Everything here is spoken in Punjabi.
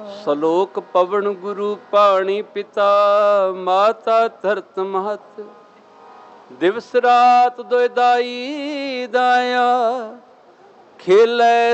ਸਲੋਕ ਪਵਨ ਗੁਰੂ ਪਾਣੀ ਪਿਤਾ ਮਾਤਾ ਧਰਤ ਮਹਤ ਦਿਵਸ ਰਾਤ ਦੁਇ ਦਾਈ ਦਾਇਆ ਖੇਲੇ